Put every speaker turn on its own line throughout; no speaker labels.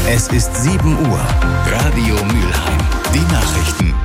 Es ist 7 Uhr. Radio Mülheim. Die Nachrichten.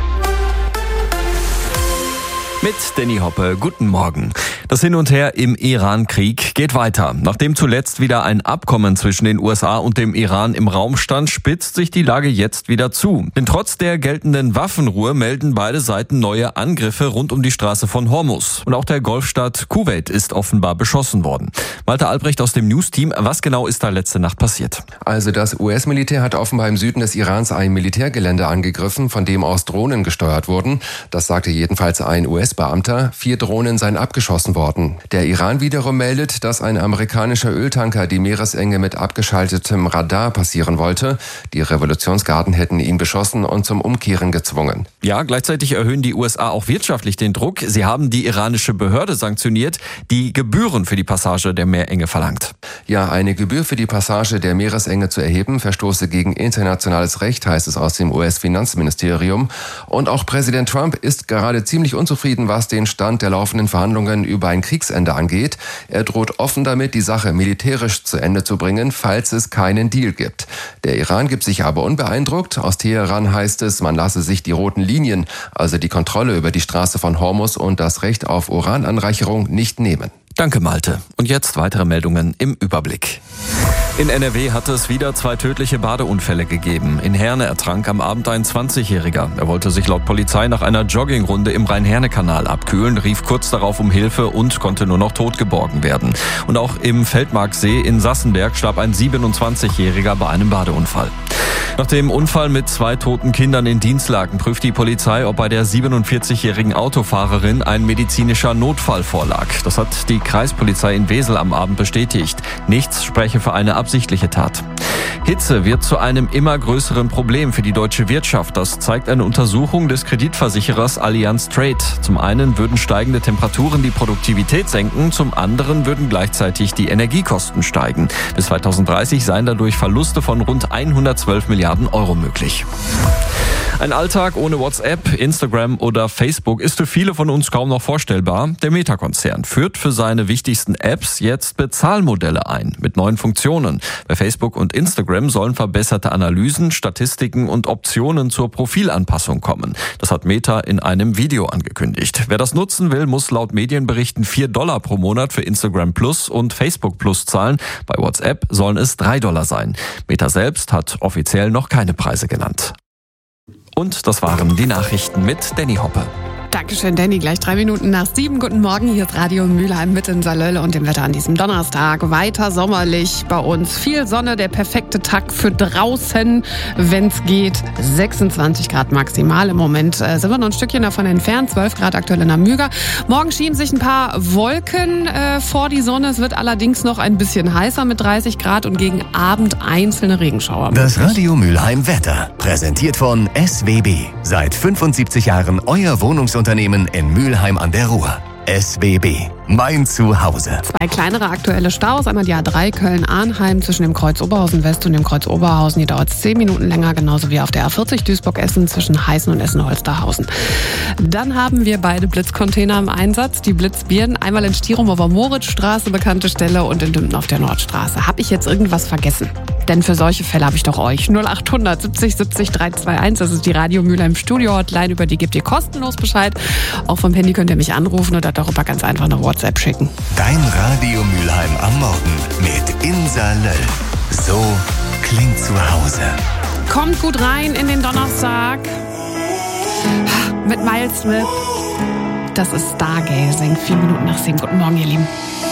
Mit Danny Hoppe, guten Morgen. Das Hin und Her im Iran-Krieg geht weiter. Nachdem zuletzt wieder ein Abkommen zwischen den USA und dem Iran im Raum stand, spitzt sich die Lage jetzt wieder zu. Denn trotz der geltenden Waffenruhe melden beide Seiten neue Angriffe rund um die Straße von Hormuz. Und auch der Golfstaat Kuwait ist offenbar beschossen worden. Walter Albrecht aus dem News-Team, was genau ist da letzte Nacht passiert?
Also das US-Militär hat offenbar im Süden des Irans ein Militärgelände angegriffen, von dem aus Drohnen gesteuert wurden. Das sagte jedenfalls ein US-Beamter. 4 Drohnen seien abgeschossen worden. Der Iran wiederum meldet, dass ein amerikanischer Öltanker die Meeresenge mit abgeschaltetem Radar passieren wollte. Die Revolutionsgarden hätten ihn beschossen und zum Umkehren gezwungen.
Ja, gleichzeitig erhöhen die USA auch wirtschaftlich den Druck. Sie haben die iranische Behörde sanktioniert, die Gebühren für die Passage der Meerenge verlangt.
Ja, eine Gebühr für die Passage der Meeresenge zu erheben, verstoße gegen internationales Recht, heißt es aus dem US-Finanzministerium. Und auch Präsident Trump ist gerade ziemlich unzufrieden, was den Stand der laufenden Verhandlungen über ein Kriegsende angeht. Er droht offen damit, die Sache militärisch zu Ende zu bringen, falls es keinen Deal gibt. Der Iran gibt sich aber unbeeindruckt. Aus Teheran heißt es, man lasse sich die roten Linien, also die Kontrolle über die Straße von Hormuz und das Recht auf Urananreicherung, nicht nehmen.
Danke, Malte. Und jetzt weitere Meldungen im Überblick. In NRW hat es wieder 2 tödliche Badeunfälle gegeben. In Herne ertrank am Abend ein 20-Jähriger. Er wollte sich laut Polizei nach einer Joggingrunde im Rhein-Herne-Kanal abkühlen, rief kurz darauf um Hilfe und konnte nur noch tot geborgen werden. Und auch im Feldmarksee in Sassenberg starb ein 27-Jähriger bei einem Badeunfall. Nach dem Unfall mit 2 toten Kindern in Dienstlaken prüft die Polizei, ob bei der 47-jährigen Autofahrerin ein medizinischer Notfall vorlag. Das hat die Kreispolizei in Wesel am Abend bestätigt. Nichts spreche für eine absichtliche Tat. Hitze wird zu einem immer größeren Problem für die deutsche Wirtschaft. Das zeigt eine Untersuchung des Kreditversicherers Allianz Trade. Zum einen würden steigende Temperaturen die Produktivität senken, zum anderen würden gleichzeitig die Energiekosten steigen. Bis 2030 seien dadurch Verluste von rund 112 Milliarden Euro möglich. Ein Alltag ohne WhatsApp, Instagram oder Facebook ist für viele von uns kaum noch vorstellbar. Der Meta-Konzern führt für seine wichtigsten Apps jetzt Bezahlmodelle ein mit neuen Funktionen. Bei Facebook und Instagram sollen verbesserte Analysen, Statistiken und Optionen zur Profilanpassung kommen. Das hat Meta in einem Video angekündigt. Wer das nutzen will, muss laut Medienberichten $4 pro Monat für Instagram Plus und Facebook Plus zahlen. Bei WhatsApp sollen es $3 sein. Meta selbst hat offiziell noch keine Preise genannt. Und das waren die Nachrichten mit Danny Hoppe.
Dankeschön, Danny. Gleich 3 Minuten nach 7. Guten Morgen, hier ist Radio Mülheim mit in Salölle und dem Wetter an diesem Donnerstag. Weiter sommerlich bei uns. Viel Sonne, der perfekte Tag für draußen, wenn es geht. 26 Grad maximal. Im Moment sind wir noch ein Stückchen davon entfernt. 12 Grad aktuell in der Müger. Morgen schieben sich ein paar Wolken vor die Sonne. Es wird allerdings noch ein bisschen heißer mit 30 Grad und gegen Abend einzelne Regenschauer.
Das Radio Mülheim Wetter. Präsentiert von SWB. Seit 75 Jahren euer Wohnungsunternehmen in Mülheim an der Ruhr. SWB. Mein Zuhause.
2 kleinere aktuelle Staus. Einmal die A3 Köln-Arnheim zwischen dem Kreuz Oberhausen West und dem Kreuz Oberhausen. Hier dauert es 10 Minuten länger, genauso wie auf der A40 Duisburg-Essen zwischen Heißen und Essen-Holsterhausen. Dann haben wir beide Blitzcontainer im Einsatz. Die Blitzbirnen einmal in Stirum auf der Moritzstraße, bekannte Stelle, und in Dümpen auf der Nordstraße. Habe ich jetzt irgendwas vergessen? Denn für solche Fälle habe ich doch euch. 0800 70 70 321. Das ist die Radio Mülheim Studio Hotline. Über die gebt ihr kostenlos Bescheid. Auch vom Handy könnt ihr mich anrufen oder darüber ganz einfach eine WhatsApp schicken.
Dein Radio Mülheim am Morgen mit Insa Löll. So klingt Zuhause.
Kommt gut rein in den Donnerstag. Mit Miles Smith. Das ist Stargazing. 4 Minuten nach 7. Guten Morgen, ihr Lieben.